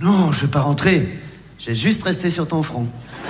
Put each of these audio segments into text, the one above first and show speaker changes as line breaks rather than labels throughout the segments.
Non, je vais pas rentrer. J'ai juste resté sur ton front.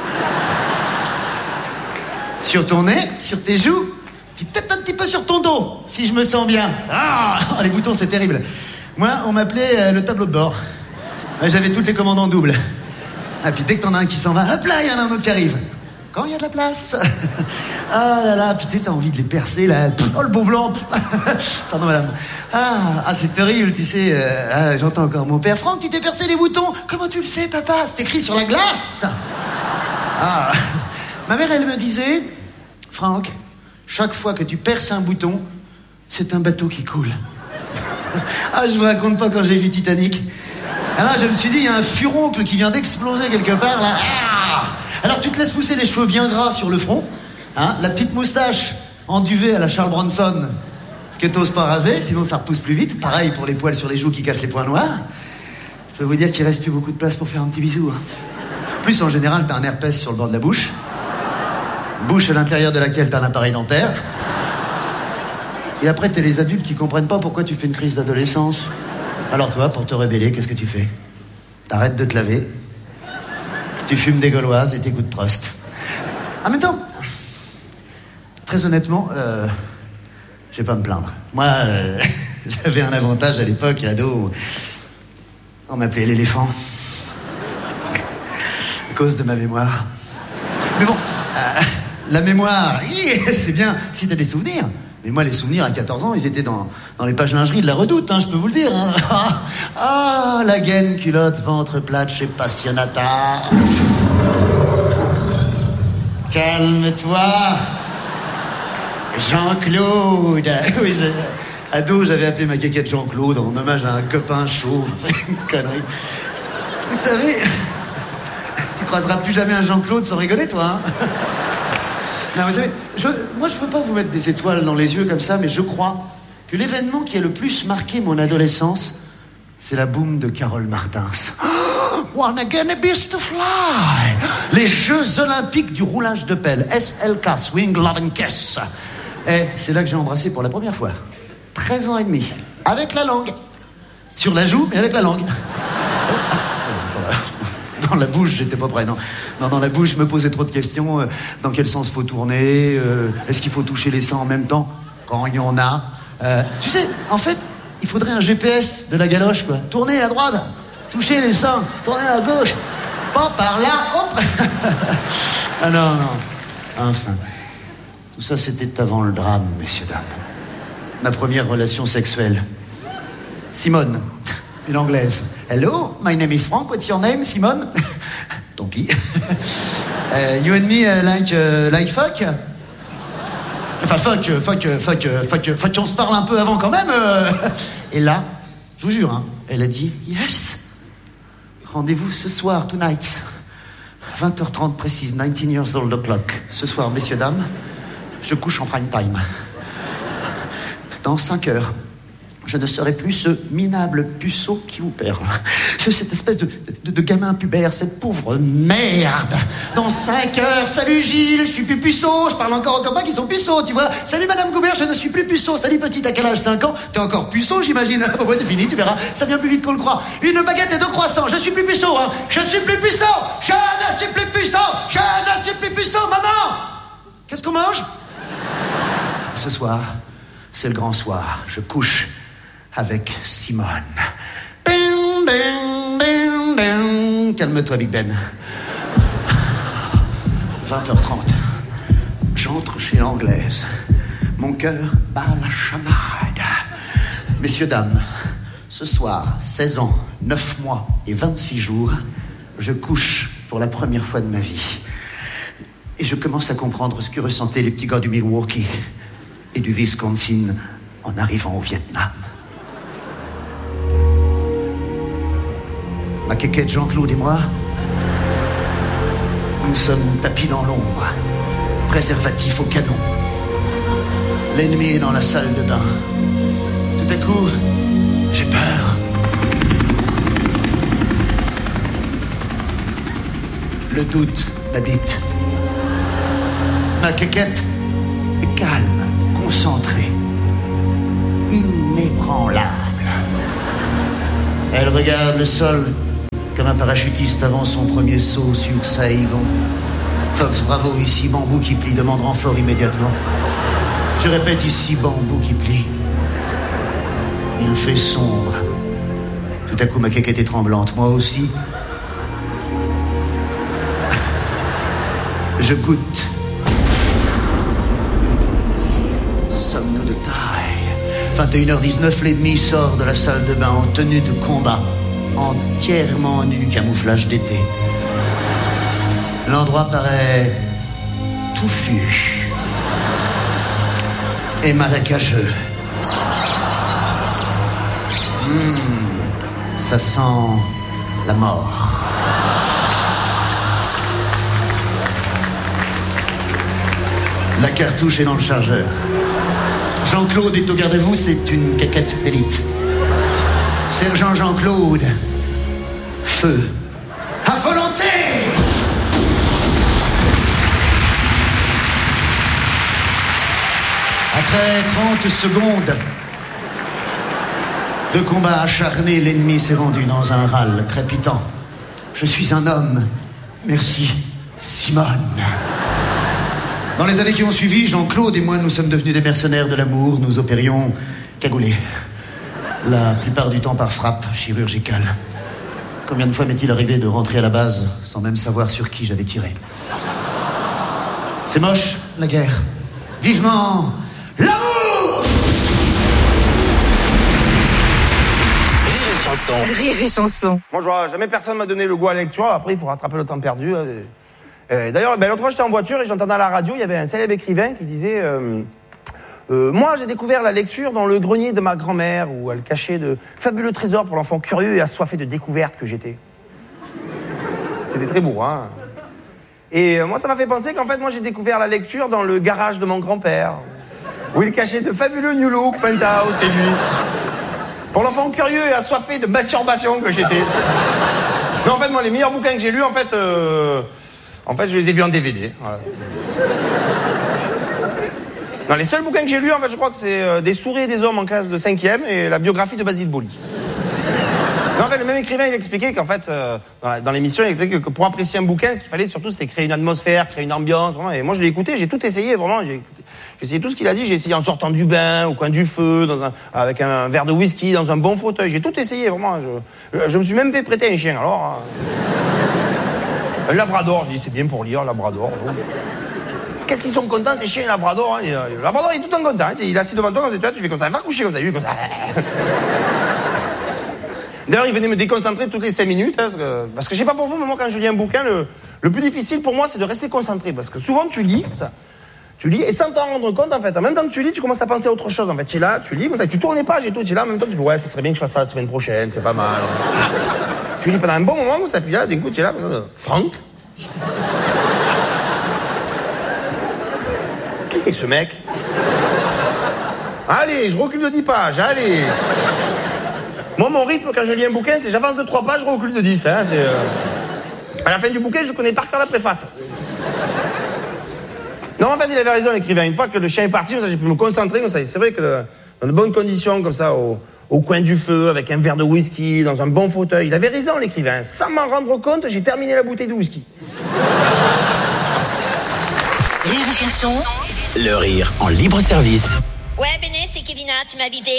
Sur ton nez, sur tes joues, puis peut-être un petit peu sur ton dos, si je me sens bien. Ah, les boutons, c'est terrible. Moi, on m'appelait le tableau de bord. J'avais toutes les commandes en double. Ah, puis dès que t'en as un qui s'en va, hop là, il y en a un autre qui arrive. Quand il y a de la place. Ah là là, putain, t'as envie de les percer, là. Oh, le beau blanc. Pardon, madame. Ah, c'est terrible, tu sais. J'entends encore mon père. Franck, tu t'es percé les boutons. Comment tu le sais, papa? C'est écrit sur la glace. Ah. Ma mère, elle me disait, Franck, chaque fois que tu perces un bouton, c'est un bateau qui coule. Ah, je vous raconte pas quand j'ai vu Titanic. Alors, je me suis dit, il y a un furoncle qui vient d'exploser quelque part, là. Ah. Alors, tu te laisses pousser les cheveux bien gras sur le front, hein, la petite moustache en duvet à la Charles Bronson, que t'oses pas raser, sinon ça repousse plus vite. Pareil pour les poils sur les joues qui cachent les points noirs. Je peux vous dire qu'il reste plus beaucoup de place pour faire un petit bisou. Hein. En plus, en général, t'as un herpès sur le bord de la bouche. Bouche à l'intérieur de laquelle t'as un appareil dentaire. Et après, t'es les adultes qui comprennent pas pourquoi tu fais une crise d'adolescence. Alors toi, pour te rébeller, qu'est-ce que tu fais? T'arrêtes de te laver. Tu fumes des gauloises et t'écoutes Trust. En même temps, très honnêtement, je vais pas me plaindre. Moi, j'avais un avantage à l'époque, ado. On m'appelait l'éléphant. À cause de ma mémoire. Mais bon, la mémoire, c'est bien si t'as des souvenirs. Mais moi, les souvenirs à 14 ans, ils étaient dans les pages lingerie de la Redoute, hein, je peux vous le dire. Hein. Ah, la gaine, culotte, ventre plate chez Passionata. Calme-toi, Jean-Claude. Oui, ado, j'avais appelé ma quéquette Jean-Claude en hommage à un copain chauve. Une connerie. Vous savez, tu croiseras plus jamais un Jean-Claude sans rigoler, toi. Hein. Non, vous savez, moi je veux pas vous mettre des étoiles dans les yeux comme ça, mais je crois que l'événement qui a le plus marqué mon adolescence, c'est la boum de Carole Martins. Wanna get a beast to fly. Les Jeux Olympiques du roulage de pelle, SLK, Swing, Love and Kiss. Et c'est là que j'ai embrassé pour la première fois. 13 ans et demi, avec la langue. Sur la joue, mais avec la langue. Dans la bouche, j'étais pas prêt, non. Non, dans la bouche, je me posais trop de questions. Dans quel sens faut tourner? Est-ce qu'il faut toucher les seins en même temps? Quand il y en a. Tu sais, en fait, il faudrait un GPS de la galoche, quoi. Tourner à droite, toucher les seins, tourner à gauche. Pas par là, hop. Ah non. Enfin. Tout ça, c'était avant le drame, messieurs, dames. Ma première relation sexuelle. Simone. Une anglaise. Hello, my name is Frank. What's your name, Simone? Tant pis. You and me like fuck? Enfin, fuck, on se parle un peu avant quand même. Et là, je vous jure, hein, elle a dit yes. Rendez-vous ce soir, tonight. 20h30 précise, 19 years old o'clock. Ce soir, messieurs, dames, je couche en prime time. Dans 5 heures. Je ne serai plus ce minable puceau qui vous perd. Cette espèce de gamin pubère, cette pauvre merde. Dans 5 heures, salut Gilles, je suis plus puceau. Je parle encore aux copains qui sont puceaux, tu vois. Salut Madame Goubert, je ne suis plus puceau. Salut petite, à quel âge? 5 ans? T'es encore puceau, j'imagine. Bon, ouais, c'est fini, tu verras. Ça vient plus vite qu'on le croit. Une baguette et 2 croissants. Je suis plus puceau, hein. Je suis plus puceau. Je ne suis plus puceau. Je ne suis plus puceau, maman. Qu'est-ce qu'on mange? Ce soir, c'est le grand soir. Je couche avec Simone. Ding, ding, ding, ding. Calme-toi, Big Ben. 20h30. J'entre chez l'anglaise. Mon cœur bat la chamade. Messieurs, dames, ce soir, 16 ans, 9 mois et 26 jours, je couche pour la première fois de ma vie. Et je commence à comprendre ce que ressentaient les petits gars du Milwaukee et du Wisconsin en arrivant au Vietnam. Ma quéquette Jean-Claude et moi, nous sommes tapis dans l'ombre, préservatifs au canon. L'ennemi est dans la salle de bain. Tout à coup, j'ai peur. Le doute m'habite. Ma quéquette est calme, concentrée, inébranlable. Elle regarde le sol comme un parachutiste avant son premier saut sur Saïgon. Fox, bravo, ici bambou qui plie, demande renfort immédiatement. Je répète, ici bambou qui plie. Il fait sombre. Tout à coup, ma quéquette est tremblante, moi aussi. Je goûte. Sommes-nous de taille? 21h19, l'ennemi sort de la salle de bain en tenue de combat, entièrement nu, camouflage d'été. L'endroit paraît touffu et marécageux. Ça sent la mort. La cartouche est dans le chargeur. Jean-Claude est au garde-à-vous, c'est une caquette d'élite. Sergent Jean-Claude, feu, à volonté! Après 30 secondes de combat acharné, l'ennemi s'est rendu dans un râle crépitant. Je suis un homme. Merci, Simone. Dans les années qui ont suivi, Jean-Claude et moi, nous sommes devenus des mercenaires de l'amour. Nous opérions cagoulés. La plupart du temps par frappe chirurgicale. Combien de fois m'est-il arrivé de rentrer à la base sans même savoir sur qui j'avais tiré? C'est moche, la guerre. Vivement l'amour!
Rire et chanson.
Moi, je vois, jamais personne m'a donné le goût à la lecture. Après, il faut rattraper le temps perdu. D'ailleurs, l'autre fois, j'étais en voiture et j'entendais à la radio, il y avait un célèbre écrivain qui disait moi, j'ai découvert la lecture dans le grenier de ma grand-mère où elle cachait de fabuleux trésors pour l'enfant curieux et assoiffé de découvertes que j'étais. C'était très beau, hein. Et moi, ça m'a fait penser qu'en fait, moi, j'ai découvert la lecture dans le garage de mon grand-père où il cachait de fabuleux New Look, Penthouse et lui. Pour l'enfant curieux et assoiffé de masturbation que j'étais. Mais en fait, moi, les meilleurs bouquins que j'ai lus, en fait, je les ai vus en DVD. Voilà. Non, les seuls bouquins que j'ai lus, en fait, je crois que c'est Des souris et des hommes en classe de 5e et la biographie de Basile Boli. Mais en fait, le même écrivain, il expliquait qu'en fait, dans l'émission, il expliquait que pour apprécier un bouquin, ce qu'il fallait surtout, c'était créer une atmosphère, créer une ambiance. Vraiment. Et moi, je l'ai écouté, j'ai tout essayé, vraiment. J'ai essayé tout ce qu'il a dit. J'ai essayé en sortant du bain, au coin du feu, avec un verre de whisky, dans un bon fauteuil. J'ai tout essayé, vraiment. Je me suis même fait prêter un chien. Alors, un labrador, je dis, c'est bien pour lire, un labrador. Qu'est-ce qu'ils sont contents, ces chiens labrador, hein. Le labrador, il est tout le temps content. Hein. Il est assis devant toi, tu fais comme ça, va coucher comme ça, lui, comme ça. D'ailleurs, il venait me déconcentrer toutes les 5 minutes, hein, parce que je sais pas pour vous, mais moi, quand je lis un bouquin, le plus difficile pour moi, c'est de rester concentré, parce que souvent, tu lis, comme ça. Tu lis, et sans t'en rendre compte, en fait, en même temps que tu lis, tu commences à penser à autre chose, en fait. Tu es là, tu lis, comme ça, tu tournes les pages et tout, tu es là, en même temps, tu dis, ouais, ça serait bien que je fasse ça la semaine prochaine, c'est pas mal. Tu lis pendant un bon moment, ça, puis là, d'un coup, tu es là, Franck? Qui c'est ce mec? Allez, je recule de 10 pages, allez. Moi, mon rythme, quand je lis un bouquin, c'est j'avance de 3 pages, je recule de 10, hein, À la fin du bouquin, je connais par cœur la préface. Non, en fait, il avait raison, l'écrivain. Une fois que le chien est parti, j'ai pu me concentrer, comme ça. C'est vrai que dans de bonnes conditions, comme ça, au coin du feu, avec un verre de whisky, dans un bon fauteuil. Il avait raison, l'écrivain. Sans m'en rendre compte, j'ai terminé la bouteille de whisky.
Rire et chanson.
Le rire en libre service.
Ouais, Béné, c'est Kevina, tu m'as bipé.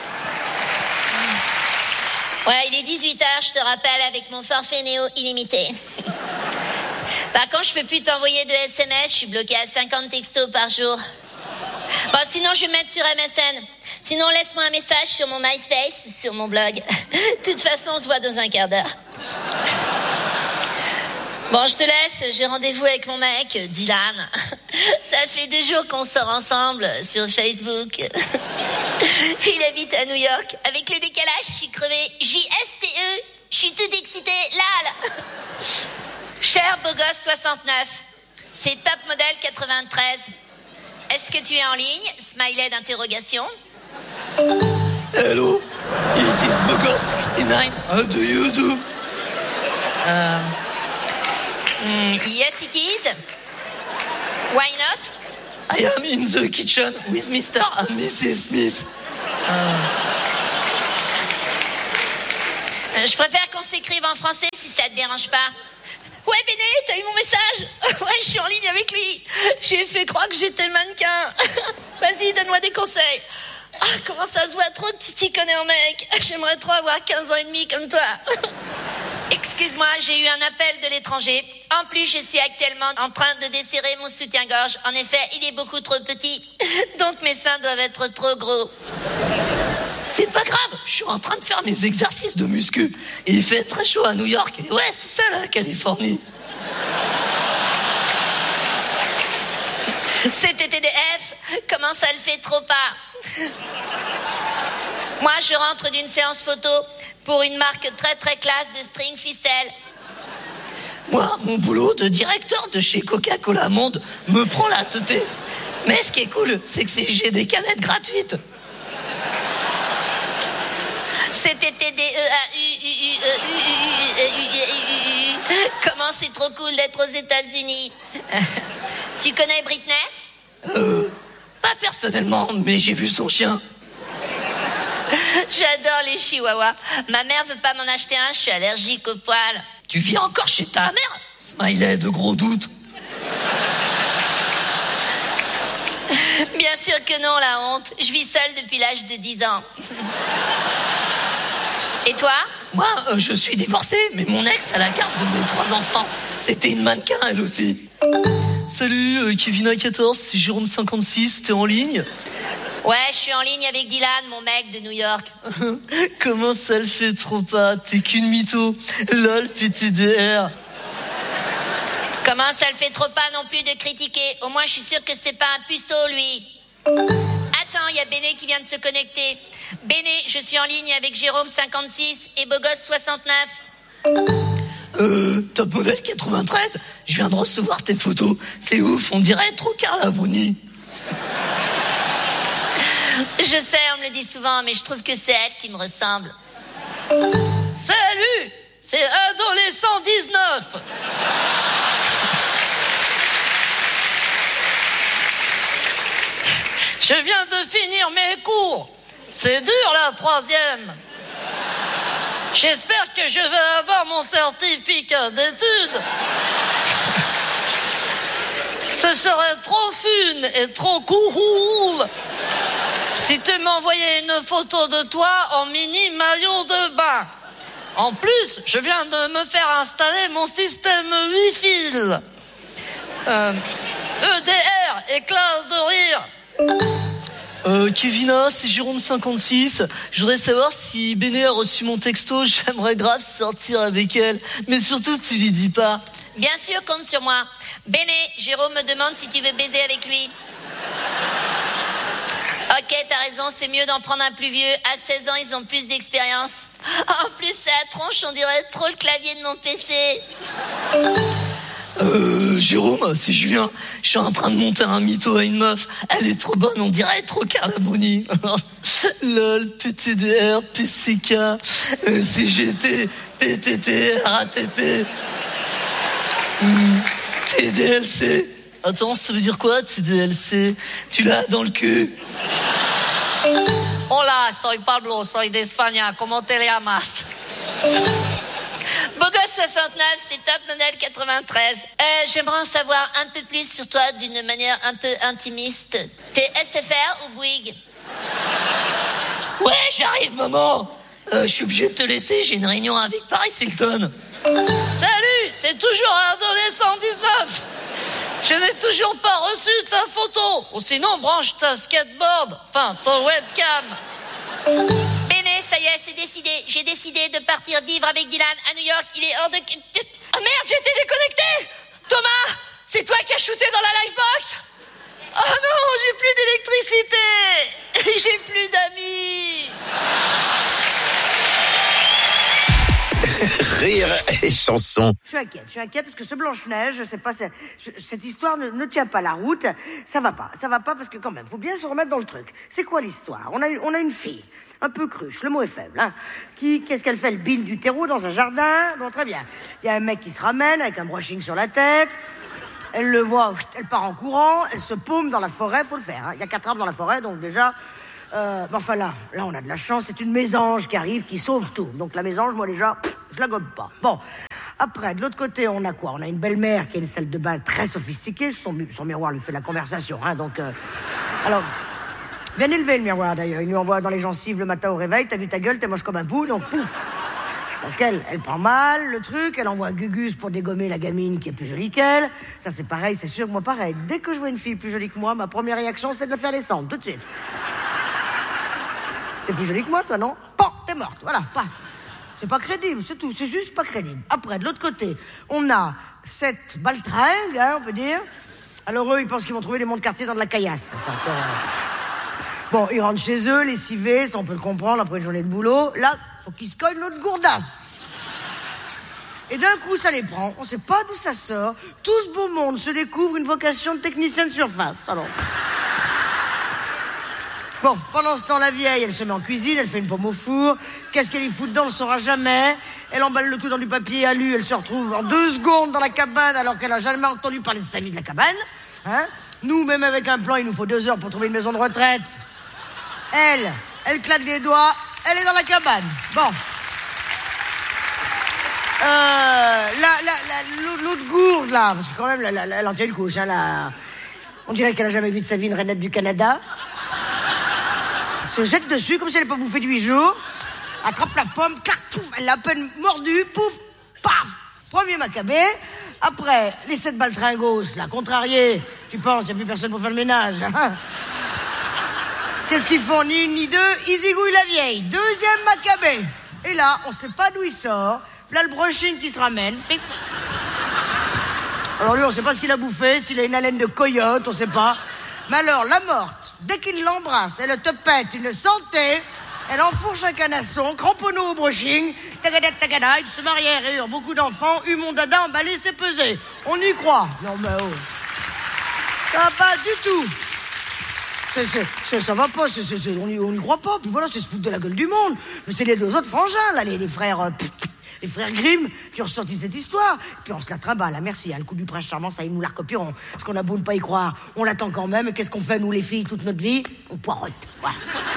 Ouais, il est 18h, je te rappelle, avec mon forfait Néo illimité. Par contre, je peux plus t'envoyer de SMS, je suis bloquée à 50 textos par jour. Bon, sinon, je vais mettre sur MSN. Sinon, laisse-moi un message sur mon MySpace, sur mon blog. De toute façon, on se voit dans un quart d'heure. Bon, je te laisse, j'ai rendez-vous avec mon mec, Dylan. Ça fait 2 jours qu'on sort ensemble sur Facebook. Il habite à New York. Avec le décalage, je suis crevée. JSTE, je suis toute excitée. Là. Cher beau gosse 69, c'est top modèle 93. Est-ce que tu es en ligne? Smiley d'interrogation.
Hello, it is Bogor 69. How do you do?
Yes, it is. Why not?
I am in the kitchen with Mr. and Mrs. Smith.
Je préfère qu'on s'écrive en français si ça te dérange pas. Ouais, Béné, t'as eu mon message? Ouais, je suis en ligne avec lui. J'ai fait croire que j'étais mannequin. Vas-y, donne-moi des conseils. Ah, comment ça se voit trop que tu t'y connais en mec. J'aimerais trop avoir 15 ans et demi comme toi. Excuse-moi, j'ai eu un appel de l'étranger. En plus, je suis actuellement en train de desserrer mon soutien-gorge. En effet, il est beaucoup trop petit. Donc mes seins doivent être trop gros.
C'est pas grave, je suis en train de faire mes exercices de muscu. Et il fait très chaud à New York. Et ouais, c'est ça la Californie.
C'est TTDF, comment ça le fait trop pas? Moi, je rentre d'une séance photo pour une marque très très classe de string ficelle.
Moi, mon boulot de directeur de chez Coca-Cola Monde me prend la tête. Mais ce qui est cool, c'est que j'ai des canettes gratuites.
C'est Comment c'est trop cool d'être aux États-Unis. Tu connais Britney?
Pas personnellement, mais j'ai vu son chien.
J'adore les chihuahuas. Ma mère veut pas m'en acheter un, je suis allergique aux poils.
Tu vis encore chez ta mère? Smiley de gros doute.
Bien sûr que non, la honte. Je vis seule depuis l'âge de 10 ans. Et toi?
Moi, je suis divorcé, mais mon ex a la garde de mes 3 enfants. C'était une mannequin, elle aussi. Salut, Kevin 14, c'est Jérôme 56, t'es en ligne?
Ouais, je suis en ligne avec Dylan, mon mec de New York.
Comment ça le fait trop pas? T'es qu'une mytho. Lol, PTDR.
Comment ça le fait trop pas non plus de critiquer? Au moins, je suis sûre que c'est pas un puceau, lui. Attends, il y a Béné qui vient de se connecter. Béné, je suis en ligne avec Jérôme 56 et Bogos 69.
Top modèle 93. Je viens de recevoir tes photos. C'est ouf, on dirait trop Carla Bruni.
Je sais, on me le dit souvent, mais je trouve que c'est elle qui me ressemble.
Salut, c'est Adolescent 19. Je viens de finir mes cours. C'est dur la 3e. J'espère que je vais avoir mon certificat d'études. Ce serait trop fun et trop cool si tu m'envoyais une photo de toi en mini maillot de bain. En plus, je viens de me faire installer mon système Wi-Fi. EDR, éclat de rire. Kevina, c'est Jérôme 56. Je voudrais savoir si Béné a reçu mon texto. J'aimerais grave sortir avec elle. Mais surtout, tu lui dis pas.
Bien sûr, compte sur moi. Béné, Jérôme me demande si tu veux baiser avec lui. Ok, t'as raison, c'est mieux d'en prendre un plus vieux. À 16 ans, ils ont plus d'expérience. En plus, c'est à tronche, on dirait trop le clavier de mon PC.
Jérôme, c'est Julien. Je suis en train de monter un mytho à une meuf. Elle est trop bonne, on dirait trop Carla Bruni. LOL, PTDR, PCK, CGT, PTT, RATP, TDLC. Attends, ça veut dire quoi, TDLC? Tu l'as dans le cul? Hola, soy Pablo, soy de España. ¿Cómo te llamas?
Bogos 69, c'est Top Model 93. J'aimerais en savoir un peu plus sur toi d'une manière un peu intimiste. T'es SFR ou Bouygues?
Ouais, j'arrive, maman. Je suis obligé de te laisser, j'ai une réunion avec Paris Hilton. Salut, c'est toujours Adolescent 19. Je n'ai toujours pas reçu ta photo. Ou sinon, branche ta skateboard. Enfin, ton webcam.
Béné, ça y est, c'est décidé. J'ai décidé de partir vivre avec Dylan à New York. Il est hors de...
Ah merde, j'ai été déconnecté. Thomas, c'est toi qui as shooté dans la livebox? Oh non, j'ai plus d'électricité.
J'ai plus d'amis.
Rire et chanson.
Je suis inquiète parce que ce Blanche-Neige, je sais pas, cette histoire ne tient pas la route. Ça va pas parce que quand même, faut bien se remettre dans le truc. C'est quoi l'histoire? On a une fille, un peu cruche, le mot est faible, hein. Qu'est-ce qu'elle fait? Elle bille du terreau dans un jardin. Bon, très bien. Il y a un mec qui se ramène avec un brushing sur la tête. Elle le voit, elle part en courant, elle se paume dans la forêt, faut le faire, hein. Il y a 4 arbres dans la forêt, donc déjà, Enfin là, on a de la chance, c'est une mésange qui arrive, qui sauve tout. Donc la mésange, moi déjà, je la gobe pas. Bon, après, de l'autre côté, on a quoi? On a une belle-mère qui a une salle de bain très sophistiquée, son miroir lui fait la conversation, hein, donc... Alors, bien élevé le miroir d'ailleurs, il lui envoie dans les gencives le matin au réveil, t'as vu ta gueule, t'es moche comme un pou, donc pouf. Donc elle prend mal le truc, elle envoie Gugus pour dégommer la gamine qui est plus jolie qu'elle. Ça c'est pareil, c'est sûr que moi pareil. Dès que je vois une fille plus jolie que moi, ma première réaction c'est de la faire descendre, tout de suite. T'es plus jolie que moi toi, non? Bon, t'es morte, voilà, paf. C'est pas crédible, c'est tout, c'est juste pas crédible. Après, de l'autre côté, on a cette baltringue, hein, on peut dire. Alors eux, ils pensent qu'ils vont trouver des monts de quartier dans de la caillasse. Ça, bon, ils rentrent chez eux, lessivés, ça on peut le comprendre, après une journée de boulot. Là, faut qu'ils se cognent l'autre gourdasse. Et d'un coup, ça les prend. On sait pas d'où ça sort. Tout ce beau monde se découvre une vocation de technicien de surface. Alors. Bon, pendant ce temps, la vieille, elle se met en cuisine, elle fait une pomme au four. Qu'est-ce qu'elle y fout dedans, on le saura jamais. Elle emballe le tout dans du papier alu, elle se retrouve en 2 secondes dans la cabane alors qu'elle a jamais entendu parler de sa vie de la cabane. Hein? Nous, même avec un plan, il nous faut 2 heures pour trouver une maison de retraite. Elle claque des doigts, elle est dans la cabane. Bon. L'autre gourde, là, parce que quand même, elle en tient une couche, hein, là. On dirait qu'elle a jamais vu de sa vie une rainette du Canada. Elle se jette dessus comme si elle n'avait pas bouffé de 8 jours. Attrape la pomme, clac, pouf, elle l'a à peine mordue, pouf, paf. Premier macabé. Après, les 7 baltringos, là, contrariés. Tu penses, il n'y a plus personne pour faire le ménage, hein? Qu'est-ce qu'ils font? Ni une ni deux, ils zigouillent la vieille. 2e macabé. Et là, on sait pas d'où il sort. Là, le brushing qui se ramène. Alors lui, on sait pas ce qu'il a bouffé, s'il a une haleine de coyote, on sait pas. Mais alors, la morte, dès qu'il l'embrasse, elle te pète une santé, elle enfourche un canasson, cramponneau au brushing, tagada, tagada, il se marie et eurent beaucoup d'enfants, eut mon dada emballé, c'est pesé. On y croit. Non mais oh. Ça va pas du tout. Ça va pas, on y croit pas. Puis voilà, c'est se foutre de la gueule du monde. Mais c'est les 2 autres frangins, là, les frères... les frères Grimm qui ont ressorti cette histoire. Puis on se la trimballe, merci. Hein, le coup du prince charmant, ça, ils nous la recopieront. Parce qu'on a beau ne pas y croire, on l'attend quand même. Et qu'est-ce qu'on fait, nous, les filles, toute notre vie? On poireute. Voilà.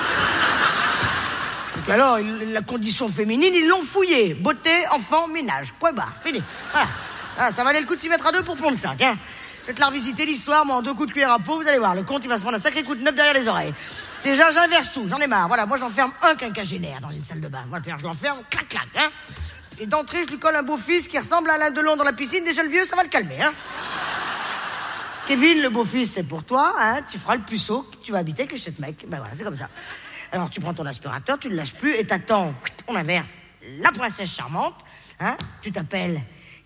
Donc alors, la condition féminine, ils l'ont fouillée. Beauté, enfant, ménage. Point barre. Fini. Voilà. Ah, ça valait le coup de s'y mettre à 2 pour pondre 5. Hein. Faites la revisiter l'histoire, moi, en 2 coups de cuillère à peau, vous allez voir. Le compte, il va se prendre un sacré coup de neuf derrière les oreilles. Déjà, j'inverse tout. J'en ai marre. Voilà, moi, j'enferme un quinquagénaire dans une salle de bain. Voilà, je l'enferme, clac, clac, hein. Et d'entrée, je lui colle un beau-fils qui ressemble à Alain Delon dans la piscine. Déjà, le vieux, ça va le calmer, hein. Kevin, le beau-fils, c'est pour toi, hein. Tu feras le puceau, tu vas habiter avec les 7 mecs. Ben voilà, c'est comme ça. Alors, tu prends ton aspirateur, tu le lâches plus et t'attends. On inverse. La princesse charmante, hein. Tu t'appelles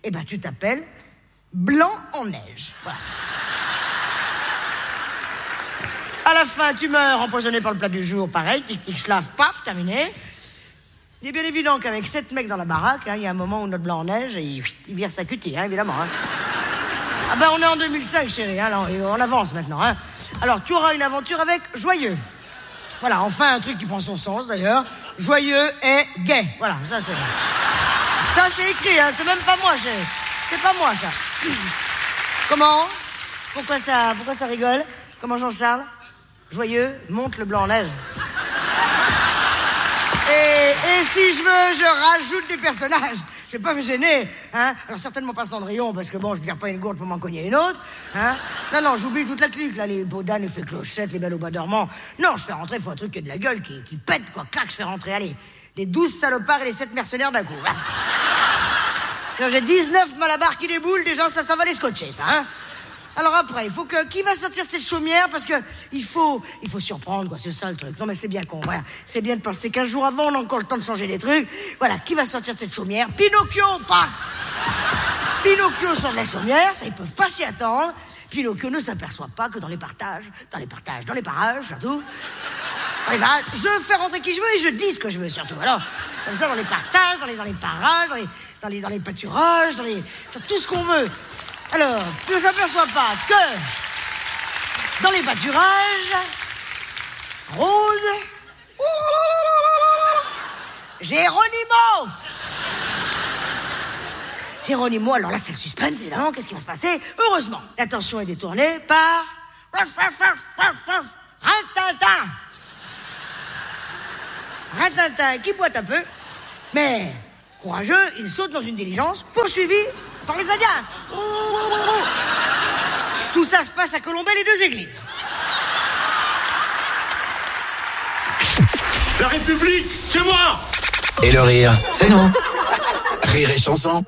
Blanc en neige. Voilà. À la fin, tu meurs empoisonné par le plat du jour. Pareil, tic-tic, schlaf, paf, terminé. Il est bien évident qu'avec 7 mecs dans la baraque, hein, il y a un moment où notre blanc en neige, il vire sa cutie, hein, évidemment. Hein. Ah ben, on est en 2005, chérie, hein, on avance maintenant. Hein. Alors, tu auras une aventure avec Joyeux. Voilà, enfin, un truc qui prend son sens, d'ailleurs. Joyeux et gay. Voilà, ça, c'est écrit, hein, c'est même pas moi, chérie. C'est pas moi, ça. Comment? Pourquoi ça rigole? Comment Jean-Charles? Joyeux, monte le blanc en neige. Et si je veux, je rajoute des personnages. Je vais pas me gêner, hein. Alors certainement pas Cendrillon, parce que bon, je ne vire pas une gourde pour m'en cogner une autre, hein. Non, j'oublie toute la clique, là, les Baudin, les Fées Clochettes, les Belles au Bois dormant. Non, je fais rentrer, il faut un truc qui ait de la gueule, qui pète, quoi. Clac, je fais rentrer, allez, les 12 salopards et les 7 mercenaires d'un coup. J'ai 19 malabars qui déboulent, déjà, ça va les scotcher, ça, hein. Alors après, il faut que... Qui va sortir de cette chaumière? Parce que il faut surprendre, quoi, c'est ça le truc. Non, mais c'est bien con, voilà. C'est bien de penser qu'15 jours avant, on a encore le temps de changer les trucs. Voilà, qui va sortir de cette chaumière? Pinocchio, paf! Pinocchio sort de la chaumière, ça, ils peuvent pas s'y attendre. Pinocchio ne s'aperçoit pas que dans les parages, surtout... Dans les parages, je fais rentrer qui je veux et je dis ce que je veux, surtout. Alors, comme ça, dans les partages, dans les parages, dans les pâturages, dans tout ce qu'on veut. Alors, tu ne s'aperçois pas que dans les pâturages, rôde Géronimo, alors là c'est le suspense évidemment, qu'est-ce qui va se passer? Heureusement, l'attention est détournée par Rintintin. Rintintin qui boite un peu, mais courageux, il saute dans une diligence, poursuivi par les Indiens. Tout ça se passe à Colombey-les-Deux-Églises.
La République, c'est moi!
Et le rire, c'est nous. Rire et chanson.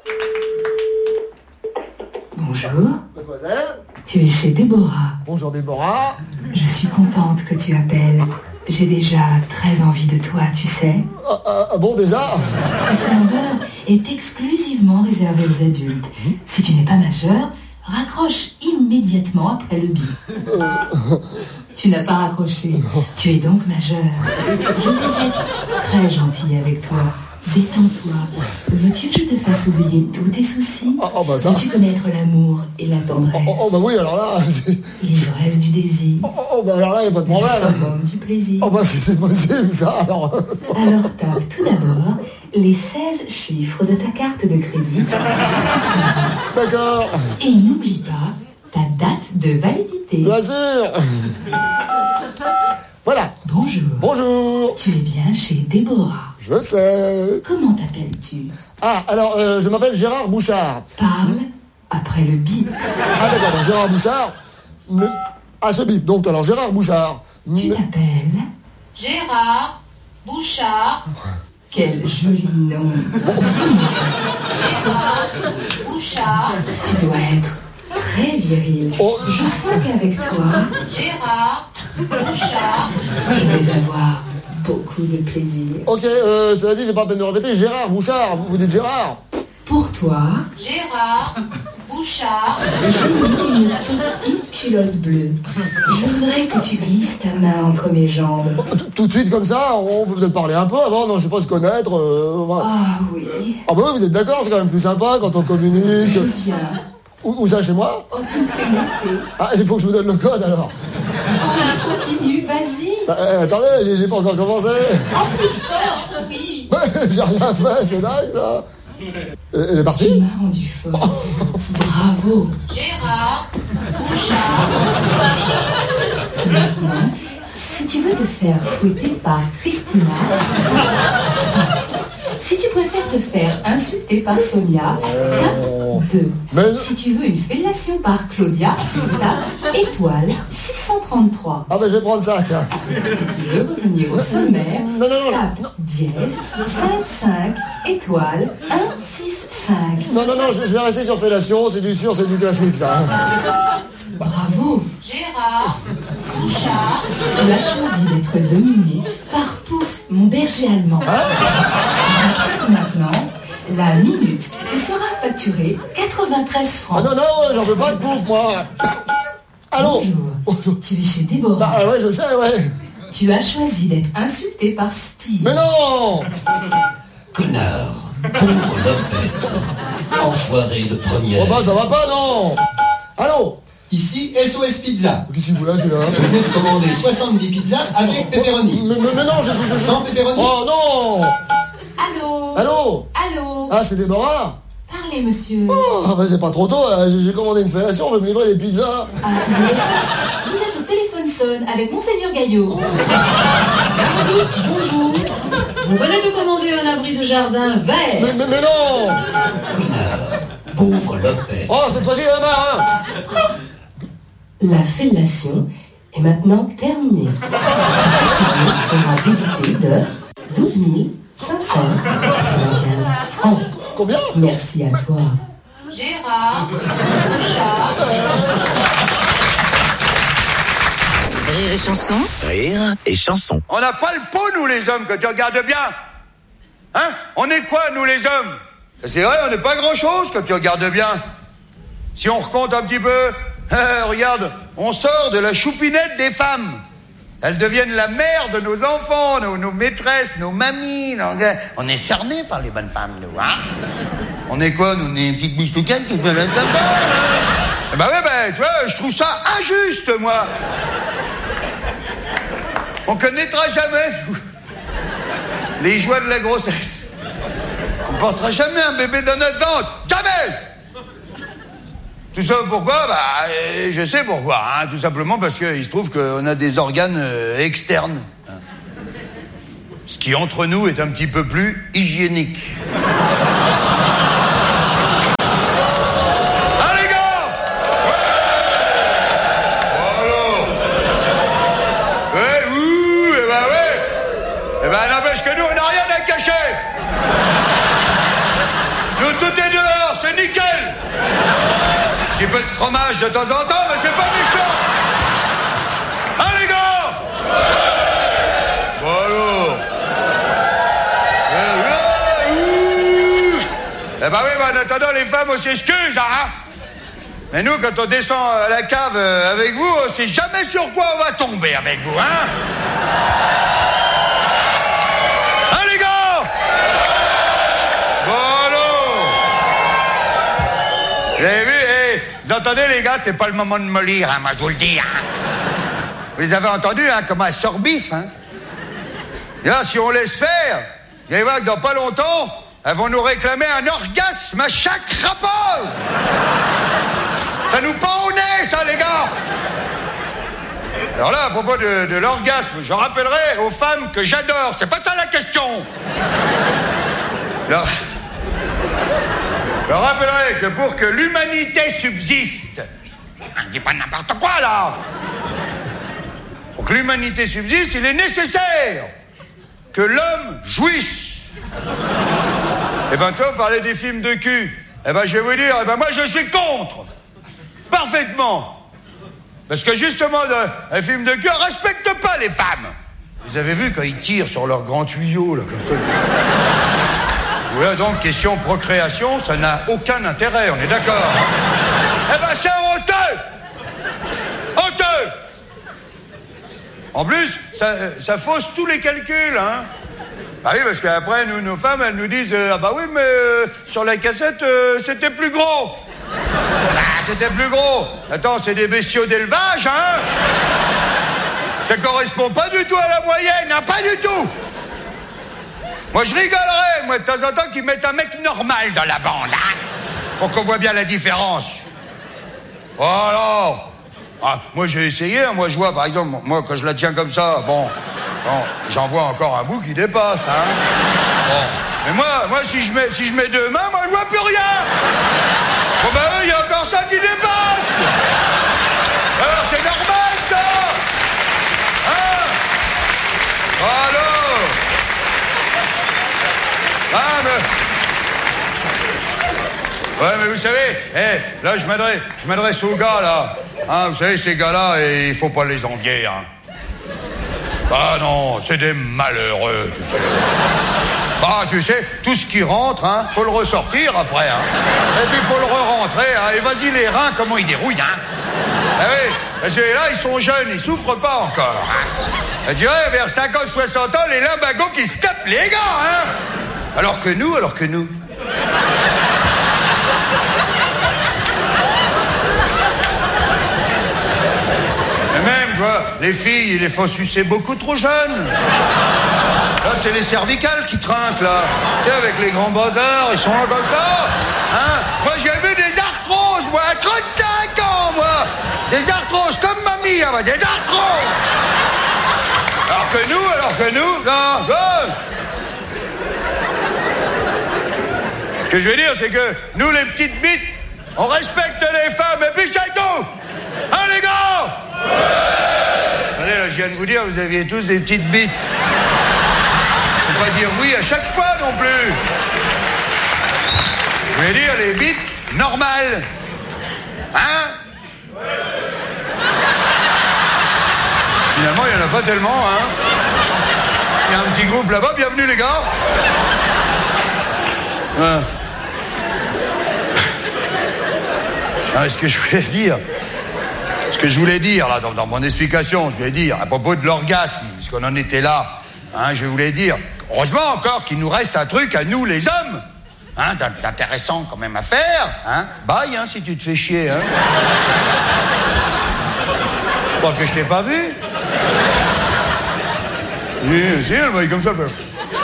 Bonjour,
Mademoiselle.
tu es chez Déborah.
Bonjour Déborah.
Je suis contente que tu appelles. J'ai déjà très envie de toi, tu sais.
Bon, déjà?
Ce serveur est exclusivement réservé aux adultes. Si tu n'es pas majeur, raccroche immédiatement après le bip. Tu n'as pas raccroché. Tu es donc majeur. Je vais être très gentille avec toi. Détends-toi. Veux-tu que je te fasse oublier tous tes soucis?
Bah ça.
Veux-tu connaître l'amour et la tendresse?
Bah oui, alors là...
L'ivresse du désir.
Bah alors là, y a pas de
Le
problème.
summum du plaisir.
Bah c'est possible, ça, alors...
Alors tape tout d'abord les 16 chiffres de ta carte de crédit
D'accord.
et n'oublie pas ta date de validité.
Bien sûr. Voilà.
Bonjour.
Bonjour.
Tu es bien chez Déborah.
Je sais.
Comment t'appelles-tu?
Ah, alors, je m'appelle Gérard Bouchard.
Parle après le bip.
Ah d'accord, donc Gérard Bouchard... Ah, ce bip, donc alors Gérard Bouchard...
Tu t'appelles Gérard Bouchard. Quel joli nom. Gérard Bouchard. Tu dois être très viril.
Oh.
Je sens qu'avec toi, Gérard Bouchard, je vais avoir beaucoup de plaisir.
Ok, cela dit, c'est pas la peine de répéter, Gérard Bouchard, vous dites Gérard.
Pour toi, Gérard Bouchard, j'ai mis une petite culotte bleue. Je voudrais que tu glisses ta main entre mes jambes.
Tout de suite comme ça, on peut peut-être parler un peu avant, non, je sais pas se connaître. Voilà.
Ah oui.
Ah bah oui, vous êtes d'accord, c'est quand même plus sympa quand on communique.
Je viens.
Où ça, chez moi?
Oh, tu me fais monter.
Ah, il faut que je vous donne le code alors.
Oh, continue, vas-y.
Attendez, j'ai pas encore commencé.
En plus fort, oui.
J'ai rien fait, c'est dingue ça. Elle est
Tu
partie?
m'as rendu fort. Bravo. Gérard Bouchard. Maintenant, si tu veux te faire fouetter par Christina, si tu préfères te faire insulter par Sonia, tape 2.
Mais-
Si tu veux une fellation par Claudia, tape étoile 633.
Ah bah je vais prendre ça, tiens.
Si tu veux revenir au sommaire,
Non,
tape dièse 55 étoile 165.
Non, je vais rester sur fellation, c'est du sûr, c'est du classique ça.
Bravo. Gérard Bouchard. Tu as choisi d'être dominé par Pouf, mon berger allemand. À partir de maintenant, la minute te sera facturée 93 francs.
Ah non, j'en veux pas de bouffe moi. Allô?
Bonjour. Tu es chez Déborah.
Bah ouais, je sais, ouais.
Tu as choisi d'être insulté par Steve.
Mais non!
Connard, pauvre lopette, enfoiré de première.
Enfin, ça va pas, non? Allô?
Ici SOS Pizza.
Qu'est-ce qu'il fout là, celui-là?
Vous venez de commander 70 pizzas avec pepperoni.
Mais non, je...
Sans pepperoni.
Oh non!
Allô?
Allô?
Allô?
Ah, c'est Déborah?
Parlez, monsieur.
Oh, bah c'est pas trop tôt, j'ai commandé une fellation, on veut me livrer des pizzas.
Ah, vous êtes au téléphone sonne avec Monseigneur Gaillot. Bonjour. Vous venez de commander un abri de jardin vert.
Mais non!
Pauvre lopette.
Oh, cette fois-ci, la main, hein!
La fellation est maintenant terminée. Le sera débité de 12 595 francs.
Combien?
Merci à toi. Gérard Bouchard.
Rire et chanson.
Rire et chanson.
On n'a pas le pot, nous, les hommes, que tu regardes bien. Hein? On est quoi, nous, les hommes? C'est vrai, on n'est pas grand-chose, quand tu regardes bien. Si on recompte un petit peu, regarde, on sort de la choupinette des femmes. Elles deviennent la mère de nos enfants, nos maîtresses, nos mamies. On est cernés par les bonnes femmes, nous, hein? On est quoi, nous? On est une petite bouche-touquette qui fait la Bah ouais, tu vois, je trouve ça injuste, moi. On connaîtra jamais, nous, les joies de la grossesse. On portera jamais un bébé dans notre ventre. Jamais! Tout ça pourquoi? Bah, je sais pourquoi, hein. Tout simplement parce qu'il se trouve qu'on a des organes externes. Hein. ce qui entre nous est un petit peu plus hygiénique. Hein les gars? Ouais, ouh, eh ben ouais. Eh ben n'empêche que nous, on n'a rien à cacher. Nous, tout est dehors, c'est nickel. Un petit peu de fromage de temps en temps, mais c'est pas méchant. Hein les gars? Bon alors. Eh ben oui, mais en attendant, les femmes, on s'excuse, hein? Mais nous, quand on descend à la cave avec vous, on sait jamais sur quoi on va tomber avec vous, hein? Hein, les gars? Bon, alors. Vous avez vu, vous entendez, les gars, c'est pas le moment de mollir, hein, moi, je vous le dis, hein? Vous les avez entendus, hein, comme un sort-bif, hein? Et là, si on laisse faire, vous allez voir que dans pas longtemps, elles vont nous réclamer un orgasme à chaque rapport. Ça nous pend au nez, ça, les gars. Alors là, à propos de l'orgasme, je rappellerai aux femmes que j'adore. C'est pas ça la question. Je rappellerai que pour que l'humanité subsiste, on ne dit pas n'importe quoi, là. Pour que l'humanité subsiste, il est nécessaire que l'homme jouisse. Eh ben toi, parler des films de cul, eh ben je vais vous dire, eh ben moi je suis contre. Parfaitement. Parce que justement, un film de cul ne respecte pas les femmes. Vous avez vu quand ils tirent sur leur grand tuyau, là, comme ça. Voilà, donc, question procréation, ça n'a aucun intérêt, on est d'accord, hein? Eh ben c'est honteux. Honteux. En plus, ça fausse tous les calculs, hein. Ah oui, parce qu'après, nos femmes, elles nous disent ah bah oui, mais sur la cassette, c'était plus gros. Ah, c'était plus gros. Attends, c'est des bestiaux d'élevage, hein. Ça correspond pas du tout à la moyenne, hein, pas du tout. Moi, je rigolerais, moi, de temps en temps, qu'ils mettent un mec normal dans la bande, hein, pour qu'on voit bien la différence. Oh alors. Ah, moi, j'ai essayé, hein, moi, je vois, par exemple, moi, quand je la tiens comme ça, bon, j'en vois encore un bout qui dépasse, hein. Bon, mais moi, si je mets deux mains, moi, je vois plus rien. Bon, ben, il y a encore ça qui dépasse. Alors, c'est normal, ça. Hein? Alors. Ah, mais... Ouais, mais vous savez, là, je m'adresse aux gars, là. Hein, vous savez, ces gars-là, il faut pas les envier, hein. Ah non, c'est des malheureux, tu sais. Ah, tu sais, tout ce qui rentre, hein, faut le ressortir après, hein. Et puis faut le re-rentrer, hein. Et vas-y, les reins, comment ils dérouillent, hein. Ah oui, parce que là, ils sont jeunes, ils souffrent pas encore, hein. Et tu vois, vers 50, 60 ans, les limbagos qui se tapent les gars, hein. Alors que nous... Même, je vois, les filles, ils les font sucer beaucoup trop jeunes. Là, c'est les cervicales qui trinquent, là. Tu sais, avec les grands bazars, ils sont là comme ça. Hein? Moi, j'ai vu des arthroses, moi, à 35 ans, moi. Des arthroses, comme mamie, là, des arthroses. Alors que nous, non. Ce que je veux dire, c'est que nous, les petites bites, on respecte les femmes, et puis c'est tout. Hein, les gars? Allez, là, je viens de vous dire, vous aviez tous des petites bites. Faut pas dire oui à chaque fois non plus. Je vais dire les bites normales. Hein? Finalement, il n'y en a pas tellement, hein? Il y a un petit groupe là-bas, bienvenue les gars. Ah, ce que je voulais dire là, dans mon explication, je voulais dire à propos de l'orgasme, puisqu'on en était là, hein, je voulais dire, heureusement encore qu'il nous reste un truc à nous les hommes, hein, d'intéressant quand même à faire, hein. Bye, hein, si tu te fais chier, hein. Je crois que je t'ai pas vu. Si, elle va comme ça, fait.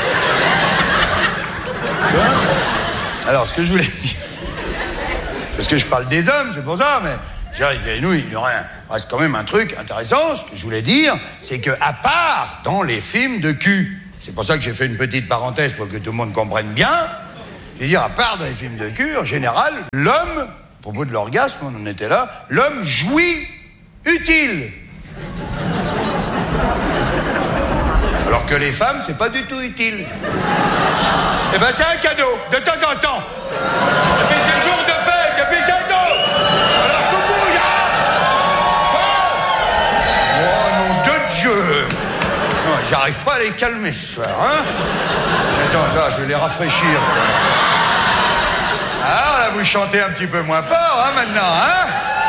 Alors, ce que je voulais dire, parce que je parle des hommes, c'est pour ça, mais nous, il y reste quand même un truc intéressant. Ce que je voulais dire, c'est que à part dans les films de cul, c'est pour ça que j'ai fait une petite parenthèse pour que tout le monde comprenne bien. Je veux dire, à part dans les films de cul, en général, l'homme, à propos de l'orgasme, on en était là, l'homme jouit utile. Alors que les femmes, c'est pas du tout utile. Eh ben, c'est un cadeau, de temps en temps. Et puis c'est jour de fête, et puis c'est tout. Alors, coucou, oh, nom de Dieu. Non, j'arrive pas à les calmer ce soir, hein. Attends, je vais les rafraîchir. Alors là, vous chantez un petit peu moins fort, hein, maintenant, hein.